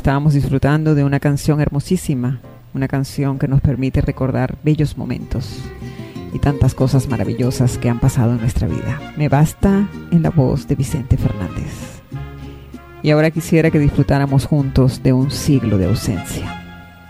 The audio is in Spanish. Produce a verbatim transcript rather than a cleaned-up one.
Estábamos disfrutando de una canción hermosísima, una canción que nos permite recordar bellos momentos y tantas cosas maravillosas que han pasado en nuestra vida. Me basta, en la voz de Vicente Fernández. Y ahora quisiera que disfrutáramos juntos de un siglo de ausencia.